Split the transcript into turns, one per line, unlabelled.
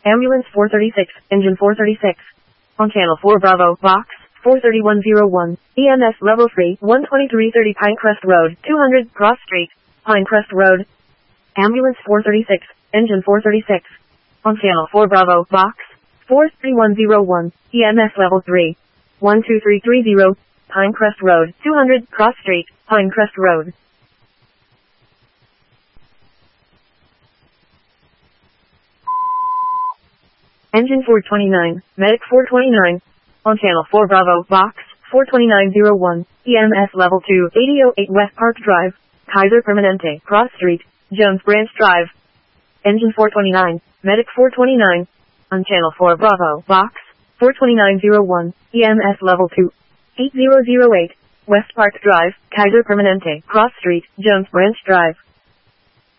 Ambulance 436, Engine 436. On Channel 4 Bravo, Box 43101, EMS Level 3, 12330 Pinecrest Road, 200 Cross Street, Pinecrest Road. Ambulance 436, Engine 436. On Channel 4 Bravo, Box 43101, EMS Level 3, 12330, Pinecrest Road, 200 Cross Street, Pinecrest Road. Engine 429, Medic 429. On Channel 4 Bravo, Box 42901, EMS Level 2, 8008 West Park Drive, Kaiser Permanente, Cross Street, Jones Branch Drive. Engine 429, Medic 429. On Channel 4 Bravo, Box 42901, EMS Level 2, 8008, West Park Drive, Kaiser Permanente, Cross Street, Jones Branch Drive.